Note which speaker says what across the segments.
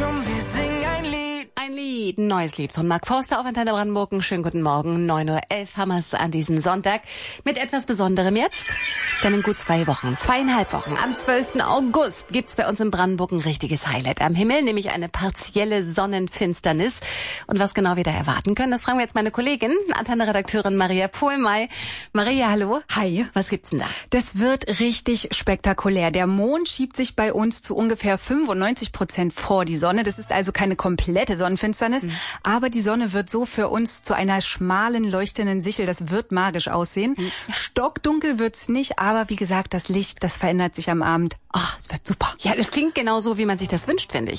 Speaker 1: Komm, wir singen ein Lied.
Speaker 2: Ein Lied, ein neues Lied von Mark Forster auf Antenne Brandenburg. Einen schönen guten Morgen, 9:11 Uhr haben wir es an diesem Sonntag. Mit etwas Besonderem jetzt, denn in gut 2,5 Wochen, am 12. August gibt's bei uns in Brandenburg ein richtiges Highlight am Himmel, nämlich eine partielle Sonnenfinsternis. Und was genau wir da erwarten können, das fragen wir jetzt meine Kollegin, Antenne-Redakteurin Maria Pohlmey. Maria, hallo.
Speaker 3: Hi.
Speaker 2: Was gibt's denn da?
Speaker 3: Das wird richtig spektakulär. Der Mond schiebt sich bei uns zu ungefähr 95% vor die Sonne. Das ist also keine komplette Sonnenfinsternis, aber die Sonne wird so für uns zu einer schmalen, leuchtenden Sichel. Das wird magisch aussehen. Stockdunkel wird's nicht, aber wie gesagt, das Licht, das verändert sich am Abend. Es wird super.
Speaker 2: Ja, das klingt genauso, wie man sich das wünscht, finde ich.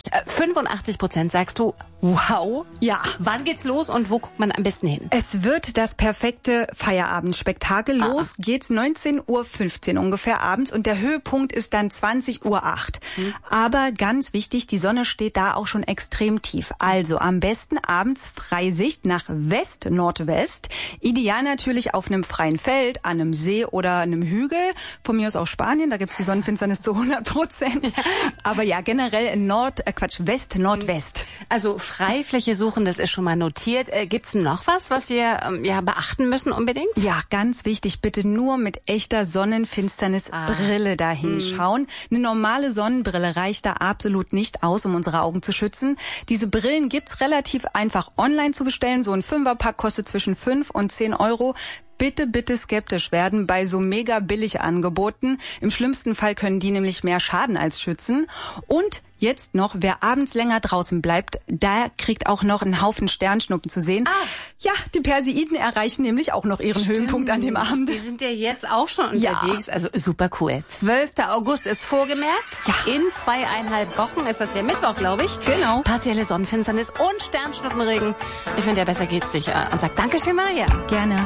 Speaker 2: 85% sagst du, wow.
Speaker 3: Ja.
Speaker 2: Wann geht's los und wo guckt man am besten hin?
Speaker 3: Es wird das perfekte Feierabendspektakel. Los geht's 19:15 Uhr ungefähr abends und der Höhepunkt ist dann 20:08 Uhr. Aber ganz wichtig, die Sonne steht da auch schon extrem tief. Also am besten abends Freisicht nach West-Nordwest. Ideal natürlich auf einem freien Feld, an einem See oder einem Hügel. Von mir aus auch Spanien, da gibt's die Sonnenfinsternis zu 100%. Aber ja, generell in West-Nordwest.
Speaker 2: Also Freifläche suchen, das ist schon mal notiert. Gibt's noch was wir beachten müssen unbedingt?
Speaker 3: Ja, ganz wichtig, bitte nur mit echter Sonnenfinsternisbrille da hinschauen. Eine normale Sonnenbrille reicht da absolut nicht aus, um unsere Augen zu schützen. Diese Brillen gibt's relativ einfach online zu bestellen. So ein 5er-Pack kostet zwischen 5 und 10 Euro. Bitte skeptisch werden bei so mega billig Angeboten. Im schlimmsten Fall können die nämlich mehr schaden als schützen. Und jetzt noch, wer abends länger draußen bleibt, da kriegt auch noch einen Haufen Sternschnuppen zu sehen. Ja, die Perseiden erreichen nämlich auch noch ihren Höhepunkt an dem Abend.
Speaker 2: Die sind ja jetzt auch schon unterwegs. Ja. Also super cool. 12. August ist vorgemerkt.
Speaker 3: Ja.
Speaker 2: In 2,5 Wochen ist das der Mittwoch, glaube ich.
Speaker 3: Genau.
Speaker 2: Partielle Sonnenfinsternis und Sternschnuppenregen. Ich finde, ja, besser geht's nicht. Und sag Dankeschön, Maria.
Speaker 3: Gerne.